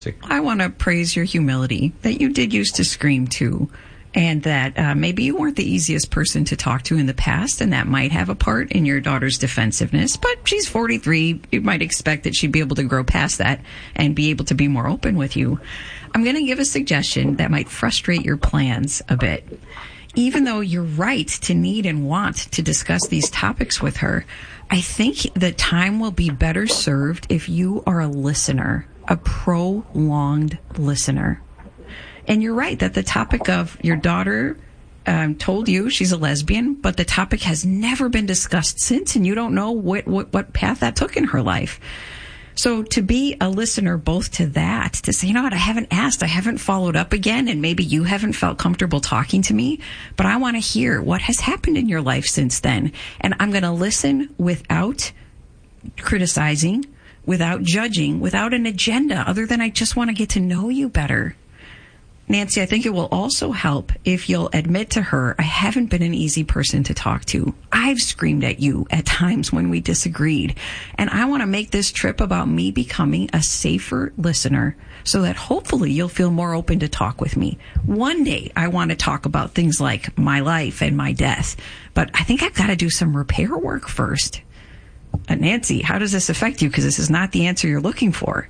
I want to praise your humility that you did used to scream too, and that maybe you weren't the easiest person to talk to in the past, and that might have a part in your daughter's defensiveness. But she's 43. You might expect that she'd be able to grow past that and be able to be more open with you. I'm going to give a suggestion that might frustrate your plans a bit. Even though you're right to need and want to discuss these topics with her, I think the time will be better served if you are a listener, a prolonged listener. And you're right that the topic of your daughter told you she's a lesbian, but the topic has never been discussed since, and you don't know what path that took in her life. So to be a listener both to that, to say, you know what, I haven't asked, I haven't followed up again, and maybe you haven't felt comfortable talking to me, but I want to hear what has happened in your life since then. And I'm going to listen without criticizing, without judging, without an agenda, other than I just want to get to know you better. Nancy, I think it will also help if you'll admit to her, I haven't been an easy person to talk to. I've screamed at you at times when we disagreed. And I want to make this trip about me becoming a safer listener so that hopefully you'll feel more open to talk with me. One day, I want to talk about things like my life and my death. But I think I've got to do some repair work first. Nancy, how does this affect you? Because this is not the answer you're looking for.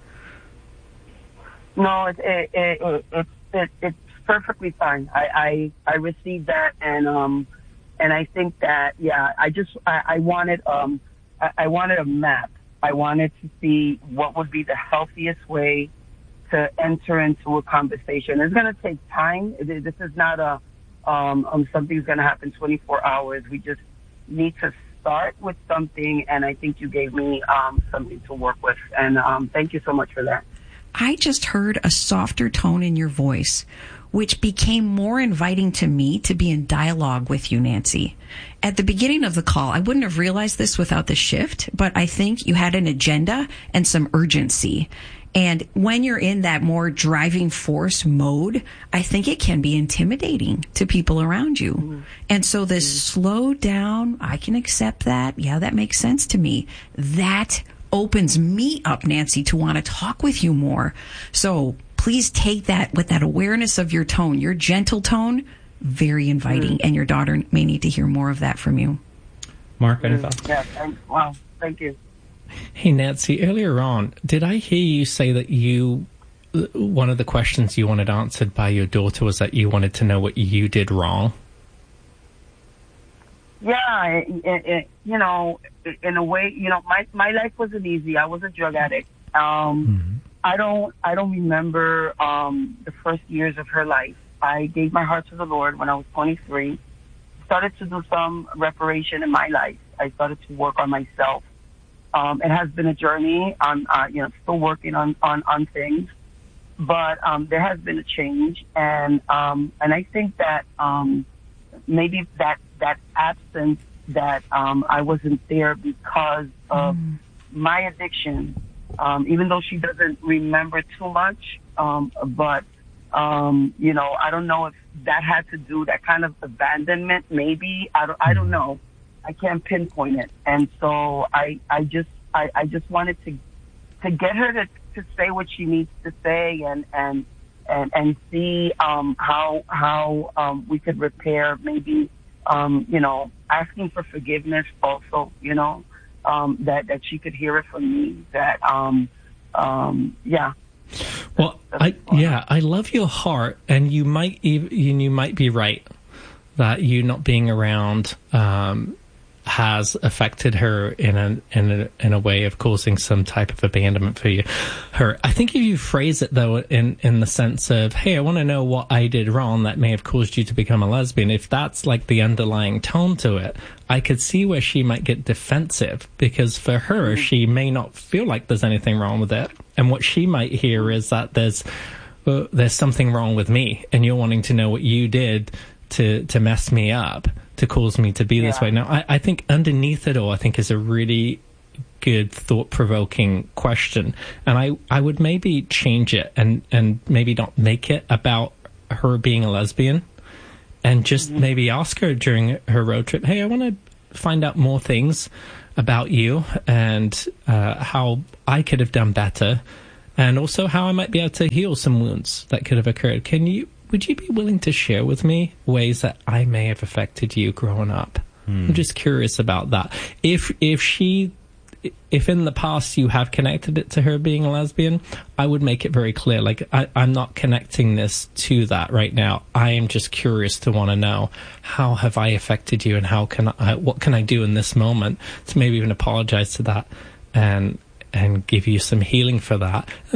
No, it's perfectly fine. I received that, and I think that I wanted a map. I wanted to see what would be the healthiest way to enter into a conversation. It's going to take time. This is not something's going to happen 24 hours. We just need to start with something, and I think you gave me something to work with, and thank you so much for that. I just heard a softer tone in your voice, which became more inviting to me to be in dialogue with you, Nancy. At the beginning of the call, I wouldn't have realized this without the shift, but I think you had an agenda and some urgency. And when you're in that more driving force mode, I think it can be intimidating to people around you. Mm-hmm. And so this slow down, I can accept that. Yeah, that makes sense to me. That opens me up, Nancy, to want to talk with you more. So please take that with that awareness of your tone, your gentle tone, very inviting. And your daughter may need to hear more of that from you. Mark, any thoughts? Yeah, wow, thank you. Hey, Nancy, earlier on, did I hear you say that one of the questions you wanted answered by your daughter was that you wanted to know what you did wrong? Yeah, in a way, my life wasn't easy. I was a drug addict. I don't remember the first years of her life. I gave my heart to the Lord when I was 23. Started to do some reparation in my life. I started to work on myself. It has been a journey. I'm still working on things, but there has been a change, and I think that maybe that absence, that I wasn't there because of my addiction, even though she doesn't remember too much, but I don't know if that had to do, that kind of abandonment, maybe, I don't know. I can't pinpoint it. And so I just wanted to get her to say what she needs to say, and see how we could repair, maybe asking for forgiveness also, that she could hear it from me, that yeah. Well, I love your heart, and you might be right that you not being around has affected her in a way of causing some type of abandonment for her. I think if you phrase it though in the sense of, hey, I want to know what I did wrong that may have caused you to become a lesbian, if that's like the underlying tone to it, I could see where she might get defensive, because for her, she may not feel like there's anything wrong with it. And what she might hear is that there's something wrong with me, and you're wanting to know what you did to mess me up, to cause me to be this way. Now, I think underneath it all, I think is a really good, thought-provoking question. And I would maybe change it and maybe not make it about her being a lesbian, and just maybe ask her during her road trip, hey, I want to find out more things about you and how I could have done better. and also how I might be able to heal some wounds that could have occurred. Would you be willing to share with me ways that I may have affected you growing up? I'm just curious about that. If in the past you have connected it to her being a lesbian, I would make it very clear, like, I'm not connecting this to that right now. I am just curious to want to know, how have I affected you, and what can I do in this moment to maybe even apologize to that and give you some healing for that.